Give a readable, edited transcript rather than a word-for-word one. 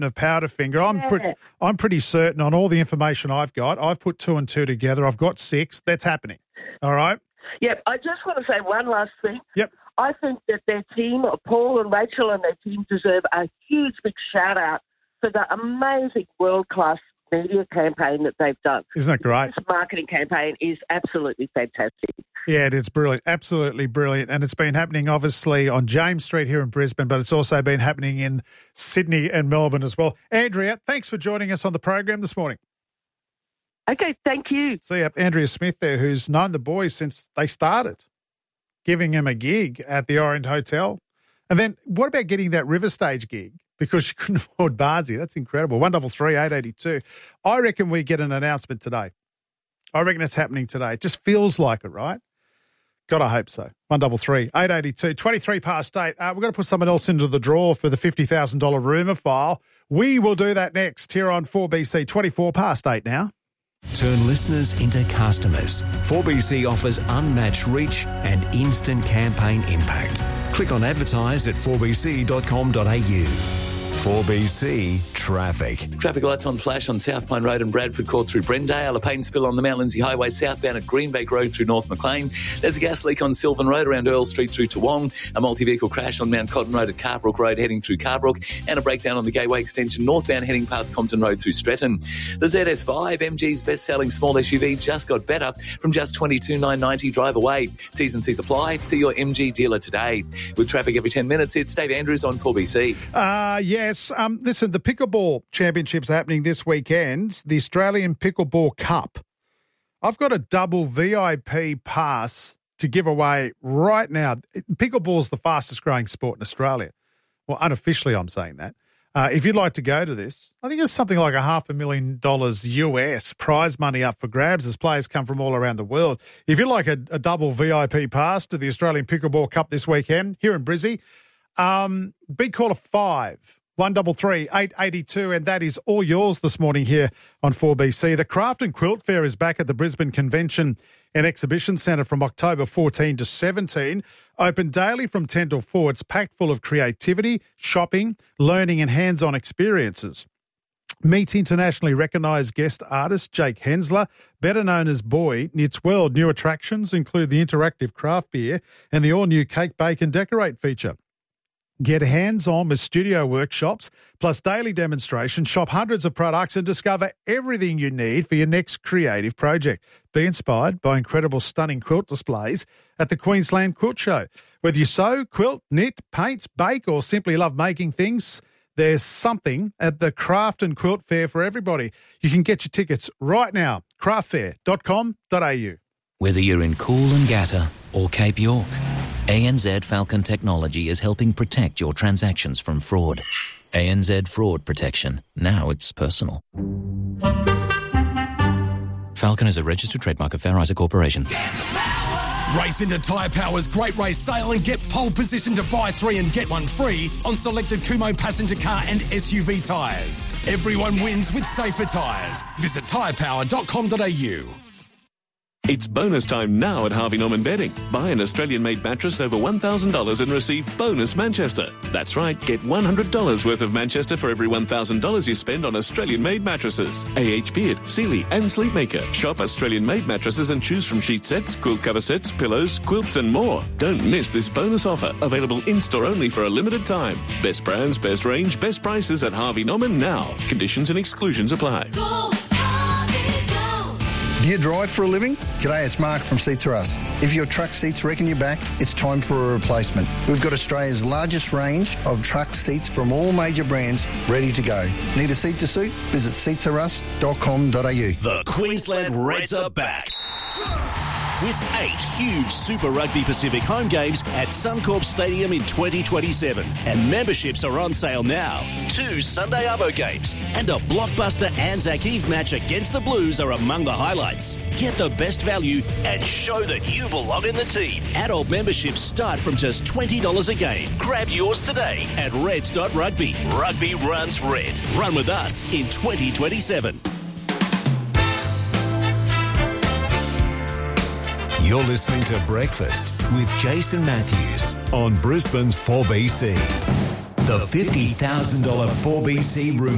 captain of Powderfinger. I'm pretty certain on all the information I've got. I've put 2 and 2 together. I've got 6. That's happening. All right? Yep. I just want to say one last thing. Yep. I think that their team, Paul and Rachel and their team, deserve a huge big shout-out for the amazing world-class media campaign that they've done. Isn't that great? This marketing campaign is absolutely fantastic. Yeah, it's brilliant. Absolutely brilliant. And it's been happening, obviously, on James Street here in Brisbane, but it's also been happening in Sydney and Melbourne as well. Andrea, thanks for joining us on the program this morning. Okay, thank you. See you. Andrea Smith there, who's known the boys since they started, giving him a gig at the Orient Hotel. And then what about getting that River Stage gig? Because you couldn't afford Bardsey. That's incredible. 133 882. I reckon we get an announcement today. I reckon it's happening today. It just feels like it, right? God, I hope so. 133 882. 23 past 8. We're going to put someone else into the draw for the $50,000 rumour file. We will do that next here on 4BC. 24 past 8 now. Turn listeners into customers. 4BC offers unmatched reach and instant campaign impact. Click on advertise at 4bc.com.au. 4BC Traffic. Traffic lights on flash on South Pine Road and Bradford Court through Brendale. A paint spill on the Mount Lindsay Highway southbound at Greenbank Road through North Maclean. There's a gas leak on Sylvan Road around Earl Street through Toowong. A multi-vehicle crash on Mount Cotton Road at Carbrook Road heading through Carbrook. And a breakdown on the Gateway Extension northbound heading past Compton Road through Stretton. The ZS5, MG's best-selling small SUV, just got better from just $22,990 drive away. T's and C's apply. See your MG dealer today. With traffic every 10 minutes, it's Dave Andrews on 4BC. Yes. Listen, the Pickleball Championships are happening this weekend, the Australian Pickleball Cup. I've got a double VIP pass to give away right now. Pickleball's the fastest growing sport in Australia. Well, unofficially I'm saying that. If you'd like to go to this, I think there's something like $500,000 US prize money up for grabs as players come from all around the world. If you'd like a double VIP pass to the Australian Pickleball Cup this weekend here in Brizzy, big caller 5 133 882, and that is all yours this morning here on 4BC. The Craft and Quilt Fair is back at the Brisbane Convention and Exhibition Centre from October 14 to 17. Open daily from 10 till 4. It's packed full of creativity, shopping, learning and hands-on experiences. Meet internationally recognised guest artist Jake Hensler, better known as Boy Knits World. New attractions include the interactive craft beer and the all-new Cake, Bake and Decorate feature. Get hands-on with studio workshops, plus daily demonstrations, shop hundreds of products and discover everything you need for your next creative project. Be inspired by incredible, stunning quilt displays at the Queensland Quilt Show. Whether you sew, quilt, knit, paint, bake or simply love making things, there's something at the Craft and Quilt Fair for everybody. You can get your tickets right now, craftfair.com.au. Whether you're in Coolangatta or Cape York, ANZ Falcon Technology is helping protect your transactions from fraud. ANZ Fraud Protection. Now it's personal. Falcon is a registered trademark of Fair Isaac Corporation. Race into Tyre Power's Great Race Sale and get pole position to buy 3 and get 1 free on selected Kumho passenger car and SUV tyres. Everyone wins with safer tyres. Visit tyrepower.com.au. It's bonus time now at Harvey Norman Bedding. Buy an Australian-made mattress over $1,000 and receive bonus Manchester. That's right, get $100 worth of Manchester for every $1,000 you spend on Australian-made mattresses. AH Beard, Sealy and Sleepmaker. Shop Australian-made mattresses and choose from sheet sets, quilt cover sets, pillows, quilts and more. Don't miss this bonus offer, available in-store only for a limited time. Best brands, best range, best prices at Harvey Norman now. Conditions and exclusions apply. Do you drive for a living? G'day, it's Mark from Seats For Us. If your truck seat's wrecking your back, it's time for a replacement. We've got Australia's largest range of truck seats from all major brands ready to go. Need a seat to suit? Visit seatsforus.com.au. The Queensland Reds are back with 8 huge Super Rugby Pacific home games at Suncorp Stadium in 2027. And memberships are on sale now. 2 Sunday Arvo games and a blockbuster Anzac Eve match against the Blues are among the highlights. Get the best value and show that you belong in the team. Adult memberships start from just $20 a game. Grab yours today at reds.rugby. Rugby runs red. Run with us in 2027. You're listening to Breakfast with Jason Matthews on Brisbane's 4BC. The $50,000 4BC room